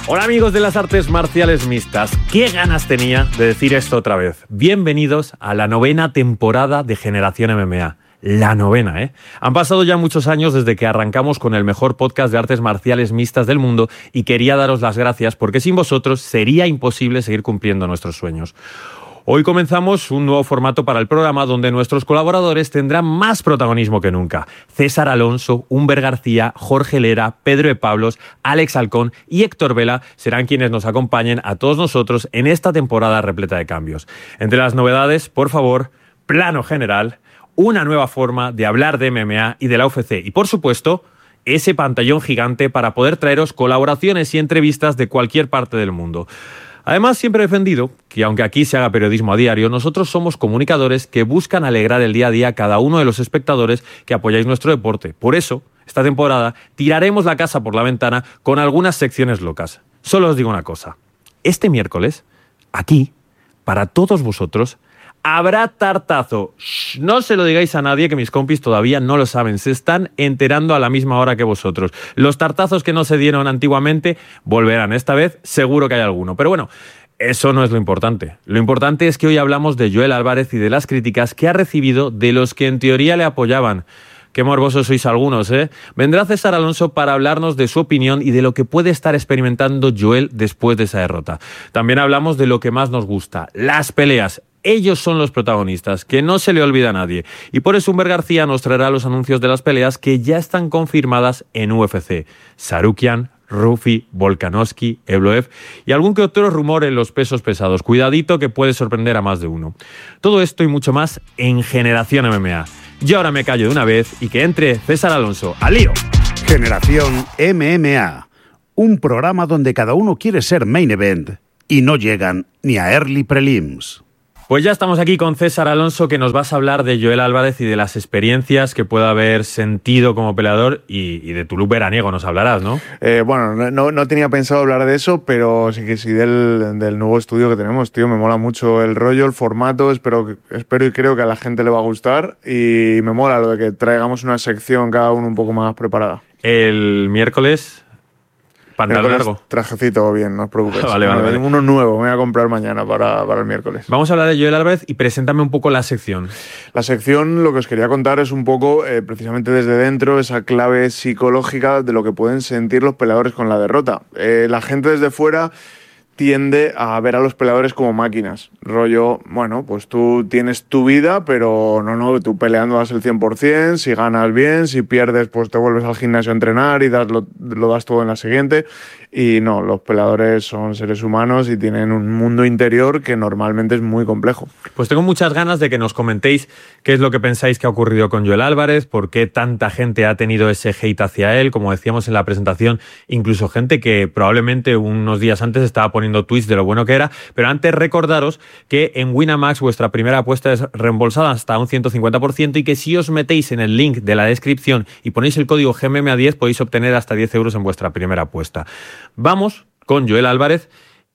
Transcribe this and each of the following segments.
Hola amigos de las artes marciales mixtas, qué ganas tenía de decir esto otra vez. Bienvenidos a la 9ª temporada de Generación MMA. La 9ª, ¿eh? Han pasado ya muchos años desde que arrancamos con el mejor podcast de artes marciales mixtas del mundo y quería daros las gracias porque sin vosotros sería imposible seguir cumpliendo nuestros sueños. Hoy comenzamos un nuevo formato para el programa donde nuestros colaboradores tendrán más protagonismo que nunca. César Alonso, Humber García, Jorge Lera, Pedro E. Pablos, Alex Halcón y Héctor Vela serán quienes nos acompañen a todos nosotros en esta temporada repleta de cambios. Entre las novedades, por favor, plano general, una nueva forma de hablar de MMA y de la UFC y, por supuesto, ese pantallón gigante para poder traeros colaboraciones y entrevistas de cualquier parte del mundo. Además, siempre he defendido que, aunque aquí se haga periodismo a diario, nosotros somos comunicadores que buscan alegrar el día a día a cada uno de los espectadores que apoyáis nuestro deporte. Por eso, esta temporada, tiraremos la casa por la ventana con algunas secciones locas. Solo os digo una cosa. Este miércoles, aquí, para todos vosotros, habrá tartazo. Shh, no se lo digáis a nadie, que mis compis todavía no lo saben. Se están enterando a la misma hora que vosotros. Los tartazos que no se dieron antiguamente volverán. Esta vez seguro que hay alguno. Pero bueno, eso no es lo importante. Lo importante es que hoy hablamos de Joel Álvarez y de las críticas que ha recibido de los que en teoría le apoyaban. Qué morbosos sois algunos, ¿eh? Vendrá César Alonso para hablarnos de su opinión y de lo que puede estar experimentando Joel después de esa derrota. También hablamos de lo que más nos gusta, las peleas. Ellos son los protagonistas, que no se le olvida a nadie. Y por eso Humber García nos traerá los anuncios de las peleas que ya están confirmadas en UFC. Sarukian, Rufi, Volkanovski, Evloev y algún que otro rumor en los pesos pesados. Cuidadito que puede sorprender a más de uno. Todo esto y mucho más en Generación MMA. Yo ahora me callo de una vez y que entre César Alonso. ¡Al lío! Generación MMA. Un programa donde cada uno quiere ser main event y no llegan ni a early prelims. Pues ya estamos aquí con César Alonso, que nos vas a hablar de Joel Álvarez y de las experiencias que pueda haber sentido como peleador y de tu look veraniego nos hablarás, ¿no? Bueno, no tenía pensado hablar de eso, pero sí que sí del nuevo estudio que tenemos, tío. Me mola mucho el rollo, el formato, espero y creo que a la gente le va a gustar y me mola lo de que traigamos una sección cada uno un poco más preparada. El miércoles... ¿Pantalón largo? Trajecito bien, no os preocupéis. Vale. Uno nuevo, me voy a comprar mañana para el miércoles. Vamos a hablar de Joel Álvarez y preséntame un poco la sección. La sección, lo que os quería contar es un poco, precisamente desde dentro, esa clave psicológica de lo que pueden sentir los peleadores con la derrota. La gente desde fuera tiende a ver a los peleadores como máquinas. Rollo, bueno, pues tú tienes tu vida, pero no, tú peleando das el 100%, si ganas bien, si pierdes, pues te vuelves al gimnasio a entrenar y lo das todo en la siguiente. Y no, los peleadores son seres humanos y tienen un mundo interior que normalmente es muy complejo. Pues tengo muchas ganas de que nos comentéis qué es lo que pensáis que ha ocurrido con Joel Álvarez, por qué tanta gente ha tenido ese hate hacia él, como decíamos en la presentación, incluso gente que probablemente unos días antes estaba poniendo tweets de lo bueno que era, pero antes recordaros que en Winamax vuestra primera apuesta es reembolsada hasta un 150% y que si os metéis en el link de la descripción y ponéis el código GMMA10 podéis obtener hasta 10 euros en vuestra primera apuesta. Vamos con Joel Álvarez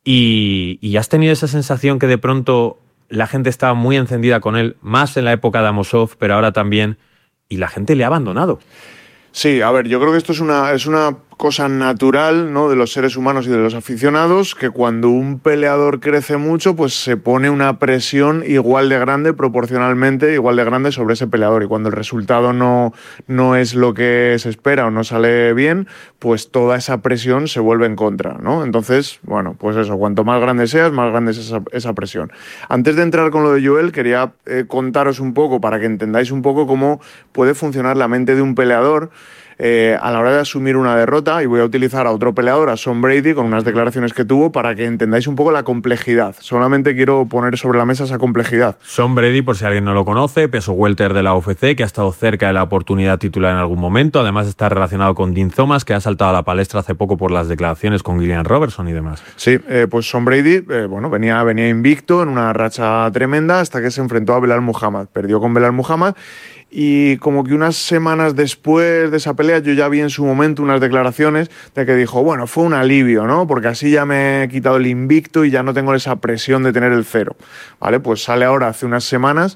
y ¿has tenido esa sensación que de pronto la gente estaba muy encendida con él, más en la época de Amosov, pero ahora también, y la gente le ha abandonado? Sí, a ver, yo creo que esto es una cosa natural, ¿no?, de los seres humanos y de los aficionados, que cuando un peleador crece mucho, pues se pone una presión igual de grande, proporcionalmente igual de grande sobre ese peleador, y cuando el resultado no es lo que se espera o no sale bien, pues toda esa presión se vuelve en contra, ¿no? Entonces, bueno, pues eso, cuanto más grande seas, más grande es esa presión. Antes de entrar con lo de Joel, quería contaros un poco, para que entendáis un poco cómo puede funcionar la mente de un peleador a la hora de asumir una derrota, y voy a utilizar a otro peleador, a Sean Brady, con unas declaraciones que tuvo para que entendáis un poco la complejidad. Solamente quiero poner sobre la mesa esa complejidad. Sean Brady, por si alguien no lo conoce, peso welter de la UFC, que ha estado cerca de la oportunidad titular en algún momento. Además está relacionado con Dean Thomas, que ha saltado a la palestra hace poco por las declaraciones con Gillian Robertson y demás. Sí, pues Sean Brady venía invicto en una racha tremenda hasta que se enfrentó a Belal Muhammad. Perdió con Belal Muhammad. Y como que unas semanas después de esa pelea yo ya vi en su momento unas declaraciones de que dijo, bueno, fue un alivio, ¿no? Porque así ya me he quitado el invicto y ya no tengo esa presión de tener el 0, ¿vale? Pues sale ahora hace unas semanas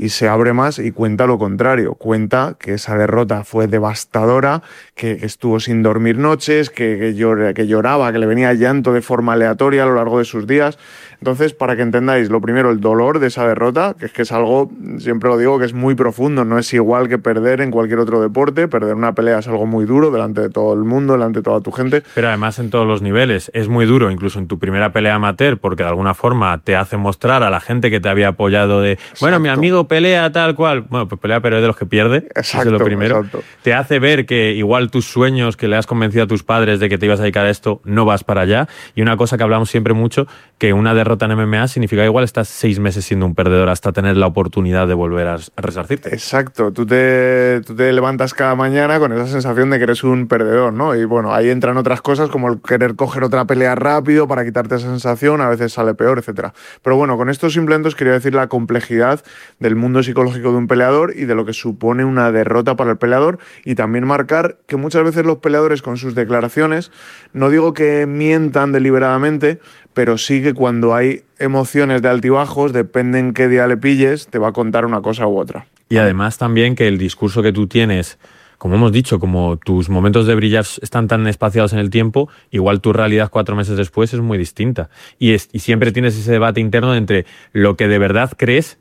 y se abre más y cuenta lo contrario. Cuenta que esa derrota fue devastadora, que estuvo sin dormir noches, que lloraba, que le venía llanto de forma aleatoria a lo largo de sus días. Entonces, para que entendáis, lo primero, el dolor de esa derrota, que es algo, siempre lo digo, que es muy profundo, no es igual que perder en cualquier otro deporte. Perder una pelea es algo muy duro delante de todo el mundo, delante de toda tu gente. Pero además en todos los niveles es muy duro, incluso en tu primera pelea amateur, porque de alguna forma te hace mostrar a la gente que te había apoyado de, Exacto. Bueno, mi amigo pelea tal cual. Bueno, pues pelea, pero es de los que pierde. Exacto, eso es lo primero. Exacto. Te hace ver que igual tus sueños, que le has convencido a tus padres de que te ibas a dedicar a esto, no vas para allá. Y una cosa que hablamos siempre mucho, que una derrota en MMA significa igual estás 6 meses siendo un perdedor hasta tener la oportunidad de volver a resarcirte. Exacto, tú te levantas cada mañana con esa sensación de que eres un perdedor, ¿no? Y bueno, ahí entran otras cosas como el querer coger otra pelea rápido para quitarte esa sensación, a veces sale peor, etcétera. Pero bueno, con esto simplemente os quería decir la complejidad del mundo psicológico de un peleador y de lo que supone una derrota para el peleador, y también marcar que muchas veces los peleadores con sus declaraciones, no digo que mientan deliberadamente, pero sí que cuando hay emociones de altibajos, depende en qué día le pilles, te va a contar una cosa u otra. Y además también que el discurso que tú tienes, como hemos dicho, como tus momentos de brillar están tan espaciados en el tiempo, igual tu realidad 4 meses después es muy distinta. Y siempre tienes ese debate interno entre lo que de verdad crees,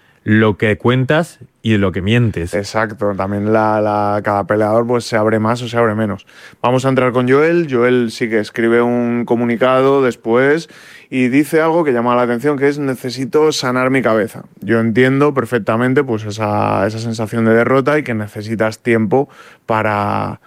lo que cuentas y de lo que mientes. Exacto, también cada peleador pues se abre más o se abre menos. Vamos a entrar con Joel. Joel sí que escribe un comunicado después y dice algo que llama la atención, que es: necesito sanar mi cabeza. Yo entiendo perfectamente pues esa sensación de derrota y que necesitas tiempo para...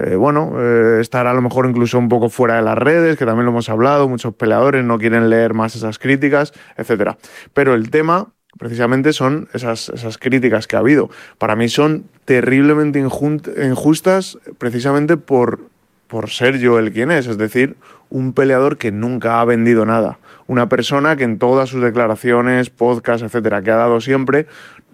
estar a lo mejor incluso un poco fuera de las redes, que también lo hemos hablado, muchos peleadores no quieren leer más esas críticas, etcétera. Pero el tema precisamente son esas críticas que ha habido. Para mí son terriblemente injustas precisamente por ser yo el quien es decir, un peleador que nunca ha vendido nada. Una persona que en todas sus declaraciones, podcasts, etcétera, que ha dado siempre,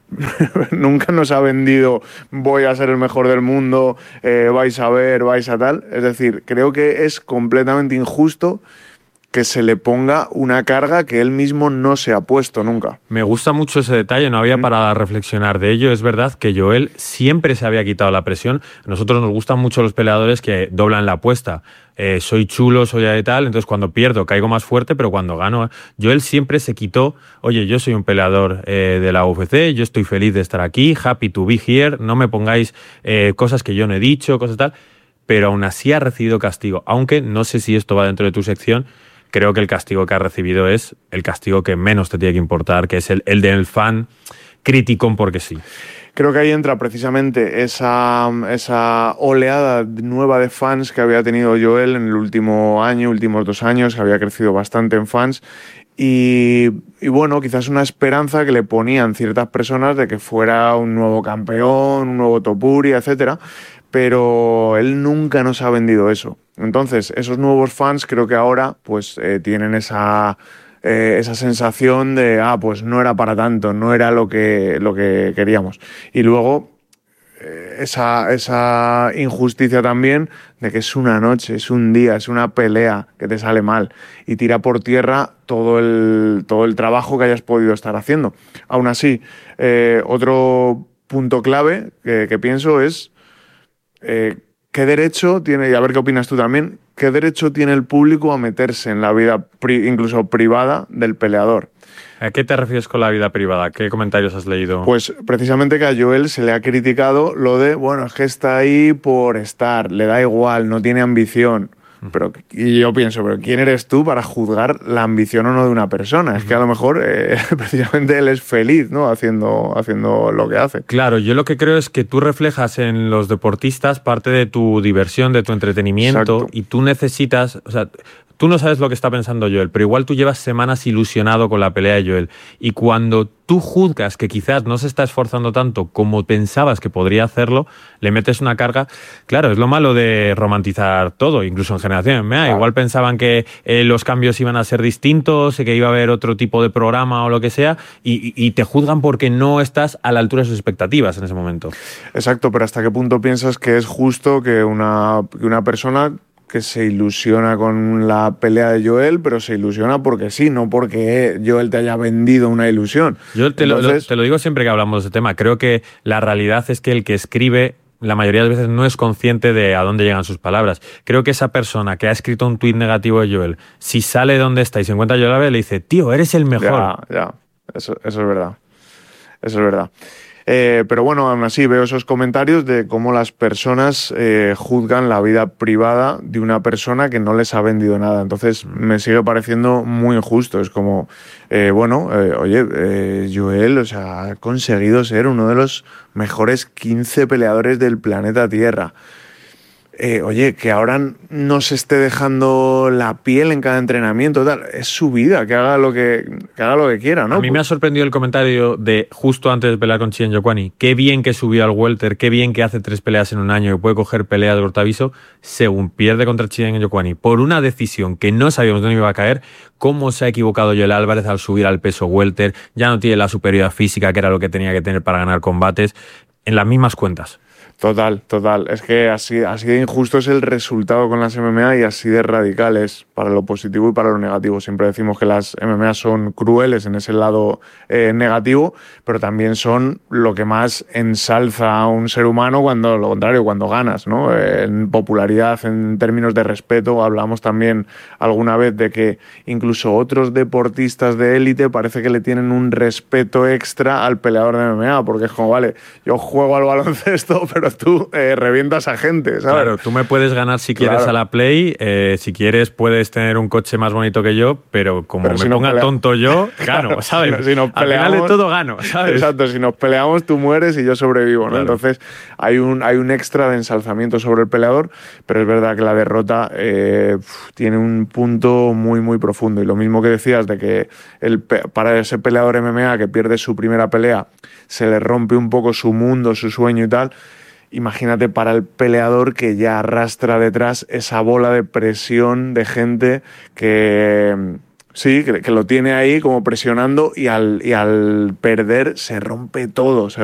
nunca nos ha vendido voy a ser el mejor del mundo, vais a ver, vais a tal. Es decir, creo que es completamente injusto que se le ponga una carga que él mismo no se ha puesto nunca. Me gusta mucho ese detalle, no había parado a reflexionar de ello. Es verdad que Joel siempre se había quitado la presión. A nosotros nos gustan mucho los peleadores que doblan la apuesta. Soy chulo, soy de tal, entonces cuando pierdo caigo más fuerte, pero cuando gano... Joel siempre se quitó, oye, yo soy un peleador de la UFC, yo estoy feliz de estar aquí, happy to be here, no me pongáis cosas que yo no he dicho, cosas tal, pero aún así ha recibido castigo. Aunque no sé si esto va dentro de tu sección. Creo que el castigo que ha recibido es el castigo que menos te tiene que importar, que es el del fan criticón porque sí. Creo que ahí entra precisamente esa oleada nueva de fans que había tenido Joel en el último año, últimos 2 años, que había crecido bastante en fans. Y bueno, quizás una esperanza que le ponían ciertas personas de que fuera un nuevo campeón, un nuevo Topuria, etcétera. Pero él nunca nos ha vendido eso. Entonces, esos nuevos fans creo que ahora pues tienen esa sensación de pues no era para tanto, no era lo que queríamos. Y luego esa injusticia también de que es una noche, es un día, es una pelea que te sale mal y tira por tierra todo el trabajo que hayas podido estar haciendo. Aún así, otro punto clave que pienso es ¿qué derecho tiene, y a ver qué opinas tú también, qué derecho tiene el público a meterse en la vida incluso privada del peleador? ¿A qué te refieres con la vida privada? ¿Qué comentarios has leído? Pues precisamente que a Joel se le ha criticado lo de, bueno, es que está ahí por estar, le da igual, no tiene ambición. Y yo pienso, pero ¿quién eres tú para juzgar la ambición o no de una persona? Es que a lo mejor precisamente él es feliz, ¿no? haciendo lo que hace. Claro, yo lo que creo es que tú reflejas en los deportistas parte de tu diversión, de tu entretenimiento. Exacto. Y tú necesitas... O sea, tú no sabes lo que está pensando Joel, pero igual tú llevas semanas ilusionado con la pelea de Joel. Y cuando tú juzgas que quizás no se está esforzando tanto como pensabas que podría hacerlo, le metes una carga. Claro, es lo malo de romantizar todo, incluso en Generación MMA. Claro. Igual pensaban que los cambios iban a ser distintos, que iba a haber otro tipo de programa o lo que sea, y te juzgan porque no estás a la altura de sus expectativas en ese momento. Exacto, pero ¿hasta qué punto piensas que es justo que una persona que se ilusiona con la pelea de Joel, pero se ilusiona porque sí, no porque Joel te haya vendido una ilusión. Yo te lo digo siempre que hablamos de este tema. Creo que la realidad es que el que escribe la mayoría de las veces no es consciente de a dónde llegan sus palabras. Creo que esa persona que ha escrito un tuit negativo de Joel, si sale de donde está y se encuentra a Joel Álvarez, le dice, tío, eres el mejor. Ya. Eso es verdad. Eso es verdad. Pero bueno, aún así veo esos comentarios de cómo las personas juzgan la vida privada de una persona que no les ha vendido nada. Entonces me sigue pareciendo muy injusto. Es como, Joel, o sea, ha conseguido ser uno de los mejores 15 peleadores del planeta Tierra. Que ahora no se esté dejando la piel en cada entrenamiento, tal. Es su vida, que haga lo que quiera, ¿no? A mí me ha sorprendido el comentario de justo antes de pelear con Chiden Njokuani. Qué bien que subió al welter, qué bien que hace 3 peleas en un año y puede coger peleas de cortaviso, según pierde contra Chiden Njokuani por una decisión que no sabíamos dónde iba a caer. Cómo se ha equivocado Joel Álvarez al subir al peso welter, ya no tiene la superioridad física que era lo que tenía que tener para ganar combates, en las mismas cuentas. Total. Es que así de injusto es el resultado con las MMA y así de radical es para lo positivo y para lo negativo. Siempre decimos que las MMA son crueles en ese lado negativo, pero también son lo que más ensalza a un ser humano cuando, lo contrario, cuando ganas, ¿no? En popularidad, en términos de respeto. Hablamos también alguna vez de que incluso otros deportistas de élite parece que le tienen un respeto extra al peleador de MMA, porque es como, vale, yo juego al baloncesto, pero tú revientas a gente, ¿sabes? Claro, tú me puedes ganar si quieres a la play, si quieres puedes tener un coche más bonito que yo, pero como si me ponga tonto yo, gano, ¿sabes? Si nos peleamos, al final de todo gano, ¿sabes? Exacto, si nos peleamos tú mueres y yo sobrevivo, ¿no? Claro. Entonces hay un extra de ensalzamiento sobre el peleador, pero es verdad que la derrota tiene un punto muy, muy profundo. Y lo mismo que decías de que para ese peleador MMA que pierde su primera pelea se le rompe un poco su mundo, su sueño y tal. Imagínate para el peleador que ya arrastra detrás esa bola de presión de gente que lo tiene ahí como presionando y al perder se rompe todo.